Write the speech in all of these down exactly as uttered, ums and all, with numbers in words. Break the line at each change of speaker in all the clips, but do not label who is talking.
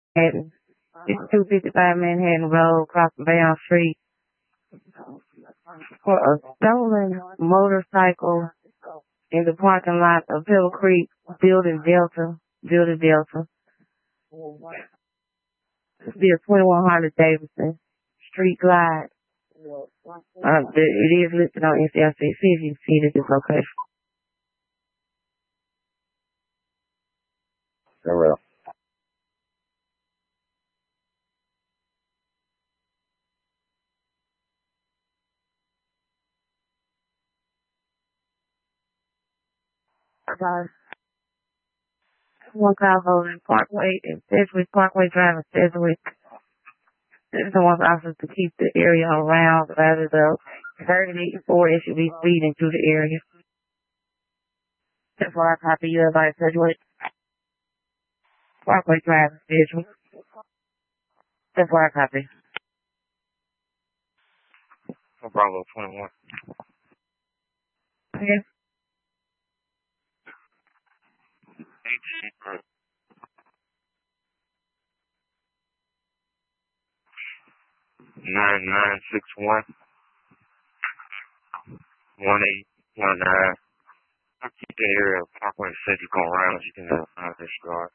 Manhattan. It's two fifty-five Manhattan Road, across the Bayonne Street, for a stolen motorcycle in the parking lot of Hill Creek, Building Delta, Building Delta. It's the twenty-one hundred Davidson Street Glide. Uh, it is listed on N C I C. See if you see it at this location.
Very well.
About one call holding Parkway and Sedgwick, Parkway Drive and Sedgwick. This one officers to keep the area around rather than thirty-four S U V speeding through the area. That's why I copy you about Sedgwick. Parkway Drive and Sedgwick. That's why I copy.
Bravo twenty-one.
Okay.
Nine nine six one one eight one nine. I'll keep the area of Parkway said you go around. You can have a disregard.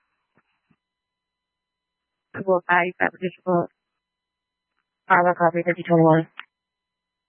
Two oh five, five additional. I copy thirty twenty-one.